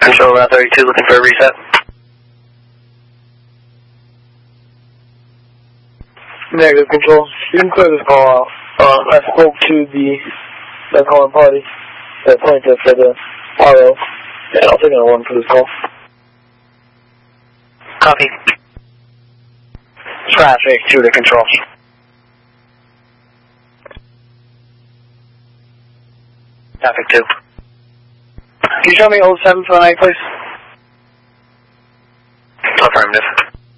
Control Route 32, looking for a reset. Negative, Control. You can clear this call out. I spoke to the calling party, the plaintiff for the RO, and I'll take another one for this call. Copy. Traffic 2 to Control. Traffic 2. Can you show me 07 for the night, please?